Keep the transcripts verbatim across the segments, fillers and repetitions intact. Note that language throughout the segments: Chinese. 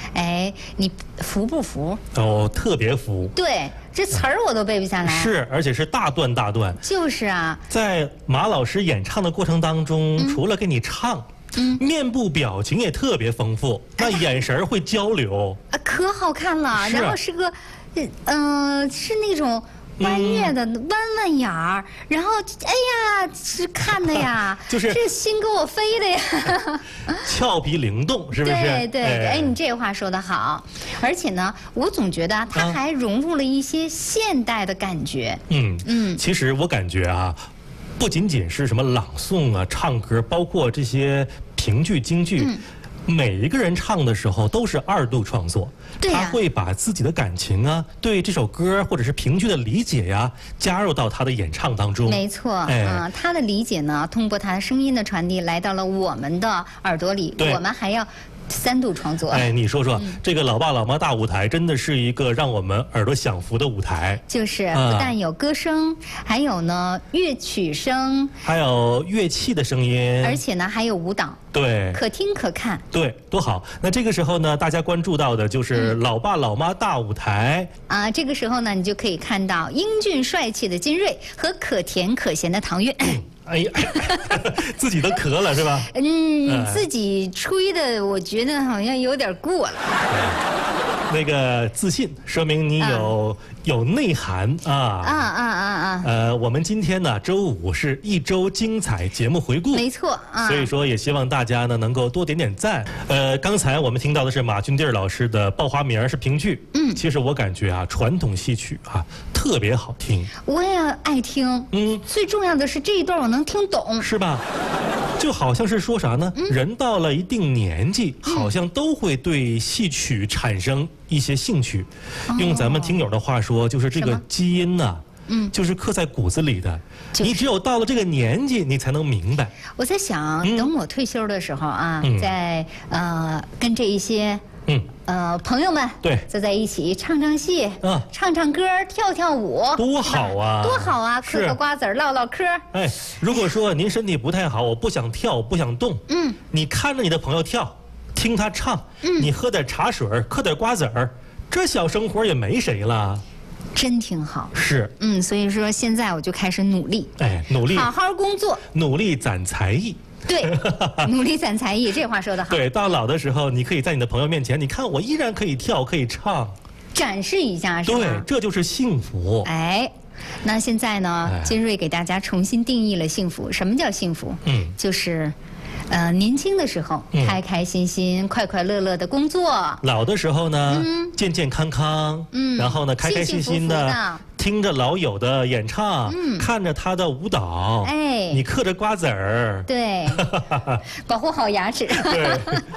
哎，你服不服？ 哦，特别服。 对，这词儿我都背不下来。 是，而且是大段大段。 就是啊， 在马老师演唱的过程当中，嗯、除了给你唱。嗯，面部表情也特别丰富，那眼神会交流啊，可好看了。然后是个，嗯、呃，是那种弯月的、嗯、弯弯眼儿，然后哎呀，是看的呀， 就是这心给我飞的呀， 俏皮灵动，是不是？ 对对，哎, 哎，你这话说得好。而且呢，我总觉得它还融入了一些现代的感觉。 嗯嗯，其实我感觉啊。不仅仅是什么朗诵啊、唱歌，包括这些评剧、京剧，嗯、每一个人唱的时候都是二度创作。 对、啊、 他会把自己的感情啊，对这首歌或者是评剧的理解呀、啊，加入到他的演唱当中。 没错，哎、嗯，他的理解呢，通过他的声音的传递，来到了我们的耳朵里。我们还要。三度创作， 哎，你说说，嗯、这个老爸老妈大舞台真的是一个让我们耳朵享福的舞台。 就是不但有歌声，啊、还有呢乐曲声， 还有乐器的声音， 而且呢还有舞蹈。 对， 可听可看。 对，多好。那这个时候呢，大家关注到的就是老爸老妈大舞台、 嗯、啊。这个时候呢，你就可以看到英俊帅气的金瑞和可甜可咸的唐月。 哎呀，自己都咳了是吧？ 嗯，自己吹的，我觉得好像有点过了。 那个自信，说明你有、啊、有内涵啊！ 啊啊啊啊！ 呃，我们今天呢，周五是一周精彩节目回顾， 没错啊。 所以说，也希望大家呢能够多点点赞。呃，刚才我们听到的是马俊娣老师的《报花名》是评剧，嗯，其实我感觉啊，传统戏曲啊特别好听， 我也爱听，嗯，最重要的是这一段我能听懂， 是吧？就好像是说啥呢？嗯、人到了一定年纪，好像都会对戏曲产生一些兴趣。嗯、用咱们听友的话说，就是这个基因呐、啊，嗯，就是刻在骨子里的。就是、你只有到了这个年纪，你才能明白。 我在想，嗯、等我退休的时候啊，嗯、在呃跟这一些。嗯，呃，朋友们， 对， 坐在一起唱唱戏，嗯，唱唱歌，跳跳舞， 多好啊， 多好啊，嗑嗑瓜子儿，唠唠嗑。 哎，如果说您身体不太好，我不想跳，不想动，嗯，你看着你的朋友跳，听他唱，嗯，你喝点茶水，嗑点瓜子儿，这小生活也没谁了。 真挺好， 是， 嗯，所以说现在我就开始努力， 哎，努力， 好好工作， 努力攒才艺。 对，努力攒才艺，这话说得好。 对，到老的时候，你可以在你的朋友面前，你看我依然可以跳，可以唱， 展示一下，是吧？ 对，这就是幸福。 哎，那现在呢，哎、金瑞给大家重新定义了幸福。什么叫幸福？嗯，就是。呃，年轻的时候、嗯、开开心心、快快乐乐的工作； 老的时候呢，嗯、健健康康，嗯，然后呢，开开心心的。幸幸福福的听着老友的演唱，嗯、看着他的舞蹈，哎，你嗑着瓜子儿， 对，保护好牙齿。 对，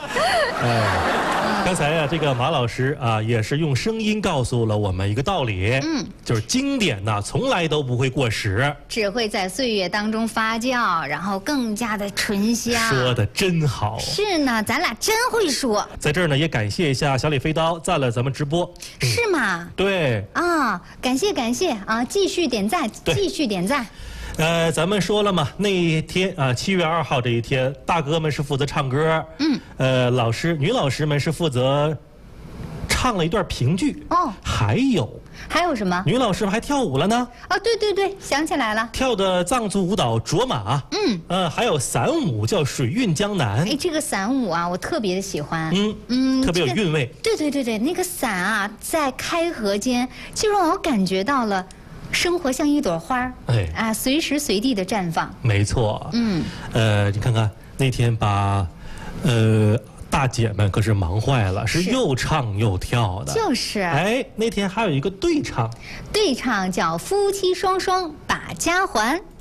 哎，刚才啊，这个马老师啊，也是用声音告诉了我们一个道理，嗯，就是经典呐，从来都不会过时， 只会在岁月当中发酵，然后更加的醇香。 说的真好。 是呢，咱俩真会说。 在这儿呢，也感谢一下小李飞刀赞了咱们直播。 嗯、是吗？ 对。 啊，感谢感谢。谢啊！继续点赞，继续点赞。 呃，咱们说了嘛，那一天啊，七月二号这一天，大哥们是负责唱歌，嗯，呃，老师、女老师们是负责唱了一段评剧。哦，还有还有什么？ 女老师们还跳舞了呢。 啊，对对对，想起来了， 跳的藏族舞蹈卓玛。嗯，呃，还有散舞叫水韵江南。 哎，这个散舞啊，我特别的喜欢。 嗯嗯，特别有韵味。 对对对对，那个伞啊，在开合间，就让我感觉到了。生活像一朵花，哎啊，随时随地的绽放。 没错，嗯，呃，你看看那天把，呃，大姐们可是忙坏了，是又唱又跳的。 就是， 哎，那天还有一个对唱， 对唱叫夫妻双双把家还。